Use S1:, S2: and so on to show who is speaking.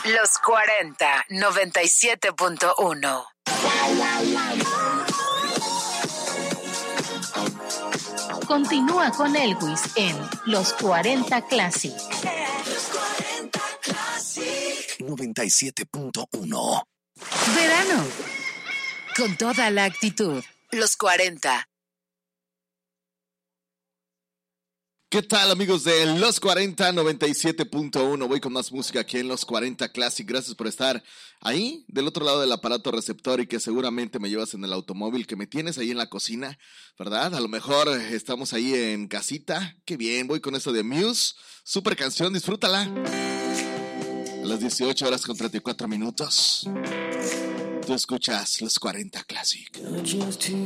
S1: Los 40 97.1.
S2: Continúa con Elvis en Los 40 Classic.
S3: Los 40 Classic. 97.1.
S1: Verano. Con toda la actitud. Los 40.
S4: ¿Qué tal, amigos de Los 40 97.1? Voy con más música aquí en Los 40 Classic. Gracias por estar ahí, del otro lado del aparato receptor, y que seguramente me llevas en el automóvil, que me tienes ahí en la cocina, ¿verdad? A lo mejor estamos ahí en casita. Qué bien, voy con eso de Muse. Super canción, disfrútala. A las 18 horas con 34 minutos. Tú escuchas Los 40 Classic.